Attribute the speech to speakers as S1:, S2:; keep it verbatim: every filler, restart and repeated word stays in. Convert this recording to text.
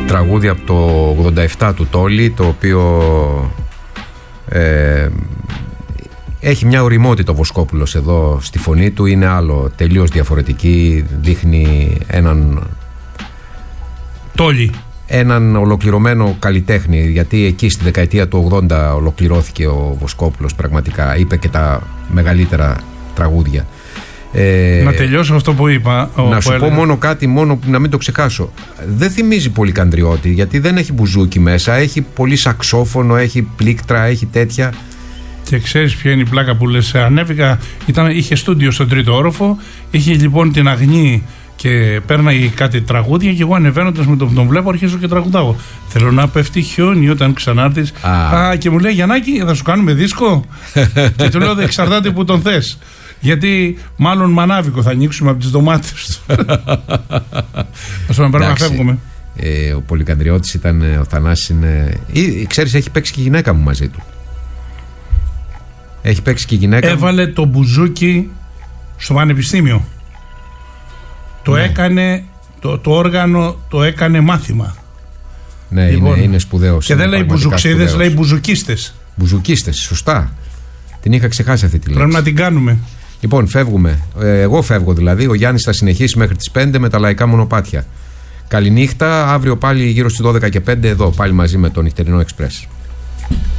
S1: τραγούδι από το ογδόντα επτά του Τόλι, το οποίο ε, έχει μια ωριμότητα ο Βοσκόπουλος εδώ στη φωνή του, είναι άλλο, τελείως διαφορετική, δείχνει έναν
S2: Τόλι,
S1: έναν ολοκληρωμένο καλλιτέχνη, γιατί εκεί στη δεκαετία του ογδόντα ολοκληρώθηκε ο Βοσκόπουλος πραγματικά, είπε και τα μεγαλύτερα τραγούδια. Ε,
S2: να τελειώσω αυτό που είπα.
S1: Να
S2: που
S1: σου
S2: έλεγα.
S1: πω μόνο κάτι, μόνο να μην το ξεχάσω. Δεν θυμίζει πολύ Καντριώτη, γιατί δεν έχει μπουζούκι μέσα, έχει πολύ σαξόφωνο, έχει πλήκτρα, έχει τέτοια.
S2: Και ξέρεις ποια είναι η πλάκα που λες? Ανέβηκα, ήταν, είχε στούντιο στον τρίτο όροφο, είχε λοιπόν την Αγνή και πέρναγε κάτι τραγούδια και εγώ ανεβαίνοντας με τον, τον βλέπω αρχίζω και τραγουδάω. Θέλω να πέφτει χιόνι όταν ξανάρθεις. Α. Α, και μου λέει, Γιαννάκη, θα σου κάνουμε δίσκο? Και του λέω, δεν εξαρτάται που τον θες. Γιατί μάλλον μανάβικο θα ανοίξουμε από τις ντομάτες του. Ας πούμε, πρέπει να φεύγουμε.
S1: Ε, ο Πολυκαντριώτης ήταν, ο Θανάσης είναι... Ή, ξέρεις, έχει παίξει και η γυναίκα μου μαζί του. Έχει παίξει και η γυναίκα
S2: Έβαλε
S1: μου.
S2: το μπουζούκι στο πανεπιστήμιο. Το ναι. έκανε, το, το όργανο το έκανε μάθημα.
S1: Ναι, λοιπόν, είναι, είναι σπουδαίος.
S2: Και δεν λέει μπουζουξίδες, λέει μπουζουκίστες.
S1: Μπουζουκίστες, σωστά. Την είχα ξεχάσει αυτή τη λέξη.
S2: Πρέπει να την κάνουμε.
S1: Λοιπόν, φεύγουμε. Ε, εγώ φεύγω δηλαδή. Ο Γιάννης θα συνεχίσει μέχρι τις πέντε με τα λαϊκά μονοπάτια. Καληνύχτα. Αύριο πάλι γύρω στις δώδεκα και πέντε εδώ, πάλι μαζί με το Νυχτερινό Εξπρές.